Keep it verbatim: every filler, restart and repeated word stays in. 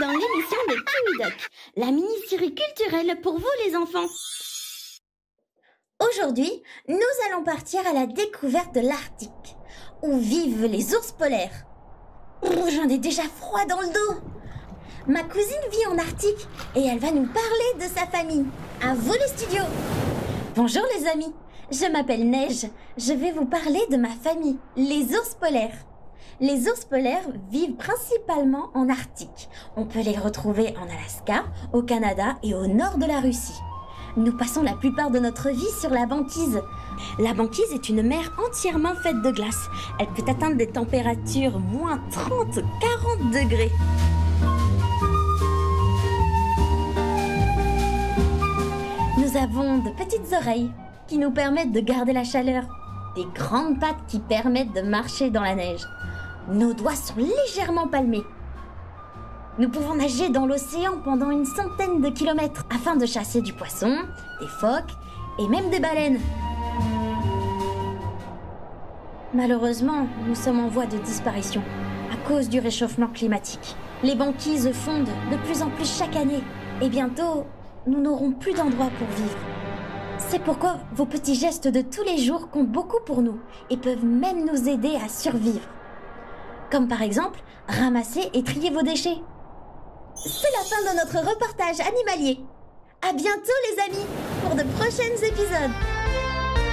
dans l'émission de Timmy Doc, la mini-série culturelle pour vous les enfants. Aujourd'hui, nous allons partir à la découverte de l'Arctique, où vivent les ours polaires. J'en ai déjà froid dans le dos. Ma cousine vit en Arctique et elle va nous parler de sa famille. À vous les studios. Bonjour les amis, je m'appelle Neige. Je vais vous parler de ma famille, les ours polaires. Les ours polaires vivent principalement en Arctique. On peut les retrouver en Alaska, au Canada et au nord de la Russie. Nous passons la plupart de notre vie sur la banquise. La banquise est une mer entièrement faite de glace. Elle peut atteindre des températures moins trente à quarante degrés. Nous avons de petites oreilles qui nous permettent de garder la chaleur, des grandes pattes qui permettent de marcher dans la neige. Nos doigts sont légèrement palmés. Nous pouvons nager dans l'océan pendant une centaine de kilomètres afin de chasser du poisson, des phoques et même des baleines. Malheureusement, nous sommes en voie de disparition à cause du réchauffement climatique. Les banquises fondent de plus en plus chaque année et bientôt, nous n'aurons plus d'endroit pour vivre. C'est pourquoi vos petits gestes de tous les jours comptent beaucoup pour nous et peuvent même nous aider à survivre. Comme par exemple, ramasser et trier vos déchets. C'est la fin de notre reportage animalier. À bientôt les amis pour de prochains épisodes.